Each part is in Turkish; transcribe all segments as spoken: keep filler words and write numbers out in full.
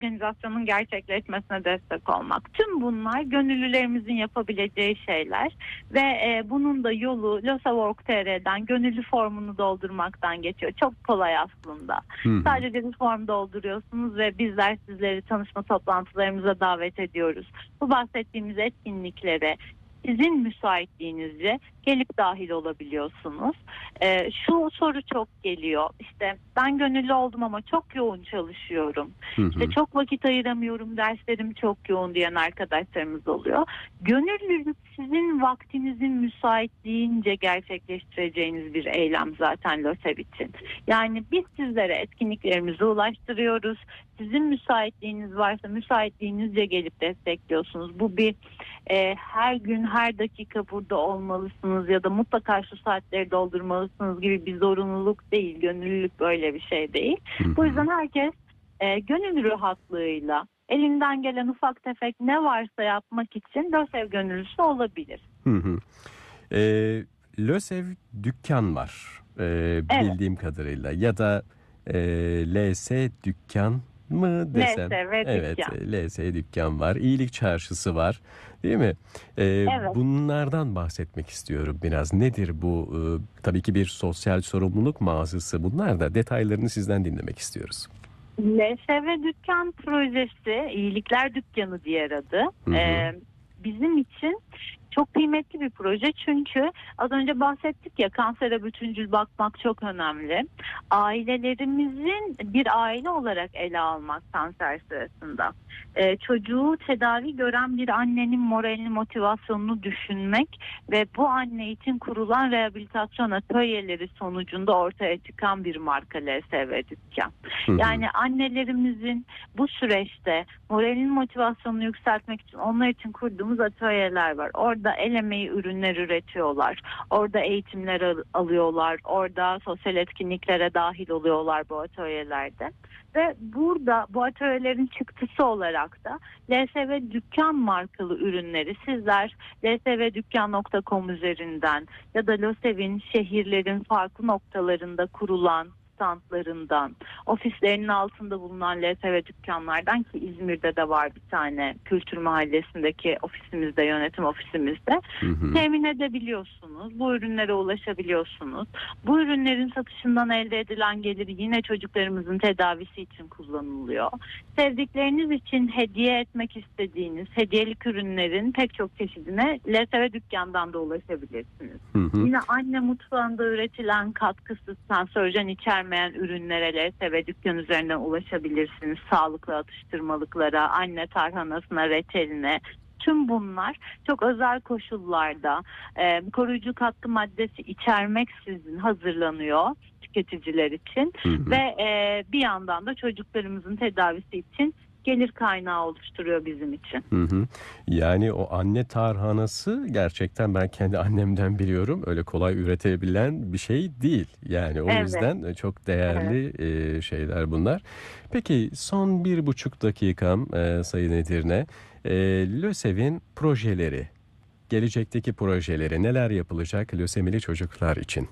organizasyonun gerçekleşmesine destek olmak. Tüm bunlar gönüllülerimizin yapabileceği şeyler ve e, bunun da yolu losawork nokta t r'den gönüllü formunu doldurmaktan geçiyor. Çok kolay aslında. Hı hı. Sadece bir form dolduruyorsunuz ve bizler sizleri tanışma toplantılarımıza davet ediyoruz. Bu bahsettiğimiz etkinliklere sizin müsaitliğinizce gelip dahil olabiliyorsunuz. Ee, şu soru çok geliyor. İşte ben gönüllü oldum ama çok yoğun çalışıyorum. Hı hı. İşte çok vakit ayıramıyorum, derslerim çok yoğun diyen arkadaşlarımız oluyor. Gönüllülük sizin vaktinizin müsaitliğince gerçekleştireceğiniz bir eylem zaten LÖSEV için. Yani biz sizlere etkinliklerimizi ulaştırıyoruz. Sizin müsaitliğiniz varsa müsaitliğinizce gelip destekliyorsunuz. Bu bir e, her gün her dakika burada olmalısınız ya da mutlaka şu saatleri doldurmalısınız gibi bir zorunluluk değil. Gönüllülük böyle bir şey değil. Hı hı. Bu yüzden herkes e, gönül rahatlığıyla elinden gelen ufak tefek ne varsa yapmak için LÖSEV gönüllüsü olabilir. Hı hı. Ee, LÖSEV dükkan var ee, bildiğim evet. kadarıyla ya da e, L S dükkan mı desem? L S V evet, dükkan. L S dükkan var. İyilik çarşısı var. Değil mi? Ee, evet. Bunlardan bahsetmek istiyorum biraz. Nedir bu? Ee, tabii ki bir sosyal sorumluluk mağazası. Bunlar da detaylarını sizden dinlemek istiyoruz. L S V Dükkan projesi, İyilikler Dükkanı diğer adı. Hı hı. Ee, bizim için çok kıymetli bir proje çünkü az önce bahsettik ya, kansere bütüncül bakmak çok önemli. Ailelerimizin bir aile olarak ele almak kanser sırasında. Ee, çocuğu tedavi gören bir annenin moralini, motivasyonunu düşünmek ve bu anne için kurulan rehabilitasyon atölyeleri sonucunda ortaya çıkan bir marka L S V Dükkan. Hı hı. Yani annelerimizin bu süreçte moralini, motivasyonunu yükseltmek için onlar için kurduğumuz atölyeler var. Orada el emeği ürünler üretiyorlar. Orada eğitimler al- alıyorlar. Orada sosyal etkinliklere dahil oluyorlar bu atölyelerde. Ve burada bu atölyelerin çıktısı olarak da L S V Dükkan markalı ürünleri sizler L S V dükkan nokta com üzerinden ya da LÖSEV'in şehirlerin farklı noktalarında kurulan standlarından, ofislerinin altında bulunan L S V dükkanlardan, ki İzmir'de de var bir tane, Kültür Mahallesi'ndeki ofisimizde, yönetim ofisimizde Hı hı. temin edebiliyorsunuz. Bu ürünlere ulaşabiliyorsunuz. Bu ürünlerin satışından elde edilen gelir yine çocuklarımızın tedavisi için kullanılıyor. Sevdikleriniz için hediye etmek istediğiniz hediyelik ürünlerin pek çok çeşidine L S V dükkandan da ulaşabilirsiniz. Hı hı. Yine anne mutfağında üretilen katkısız, kanserojen içermeyen ürünlere L S V dükkan üzerinden ulaşabilirsiniz. Sağlıklı atıştırmalıklara, anne tarhanasına, reçeline. Tüm bunlar çok özel koşullarda e, koruyucu katkı maddesi içermeksizin hazırlanıyor tüketiciler için. Hı hı. Ve e, bir yandan da çocuklarımızın tedavisi için gelir kaynağı oluşturuyor bizim için. Hı hı. Yani o anne tarhanası gerçekten ben kendi annemden biliyorum. Öyle kolay üretebilen bir şey değil. Yani o Evet. yüzden çok değerli evet. e, şeyler bunlar. Peki son bir buçuk dakikam e, Sayın Edirne. E, LÖSEV'in projeleri, gelecekteki projeleri neler yapılacak lösemili çocuklar için?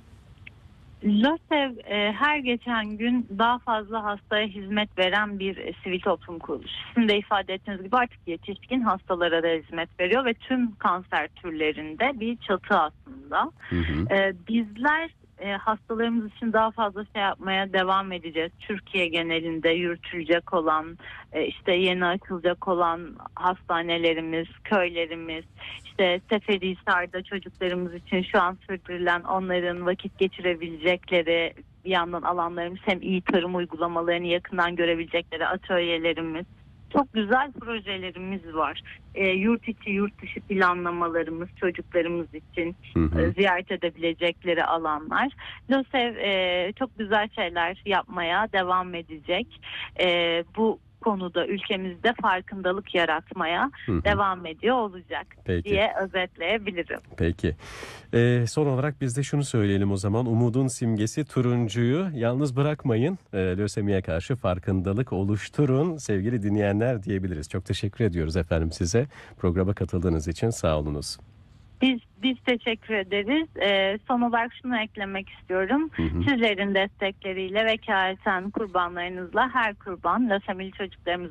LÖSEV e, her geçen gün daha fazla hastaya hizmet veren bir e, sivil toplum kuruluşu. Sizin de ifade ettiğiniz gibi artık yetişkin hastalara da hizmet veriyor ve tüm kanser türlerinde bir çatı aslında. Hı hı. E, bizler e, hastalarımız için daha fazla şey yapmaya devam edeceğiz. Türkiye genelinde yürütülecek olan, e, işte yeni açılacak olan hastanelerimiz, köylerimiz, işte Seferihisar'da çocuklarımız için şu an sürdürülen, onların vakit geçirebilecekleri, bir yandan alanlarımız, hem iyi tarım uygulamalarını yakından görebilecekleri atölyelerimiz. Çok güzel projelerimiz var. E, yurt içi, yurt dışı planlamalarımız çocuklarımız için Hı hı. e, ziyaret edebilecekleri alanlar. LÖSEV e, çok güzel şeyler yapmaya devam edecek. E, bu konuda ülkemizde farkındalık yaratmaya Hı hı. devam ediyor olacak Peki. diye özetleyebilirim. Peki. Ee, son olarak biz de şunu söyleyelim o zaman. Umudun simgesi turuncuyu yalnız bırakmayın. Ee, lösemiye karşı farkındalık oluşturun sevgili dinleyenler diyebiliriz. Çok teşekkür ediyoruz efendim size. Programa katıldığınız için sağ olunuz. Biz biz teşekkür ederiz. Ee, son olarak şunu eklemek istiyorum. Hı hı. Sizlerin destekleriyle vekaleten kurbanlarınızla her kurban lösemili çocuklarımız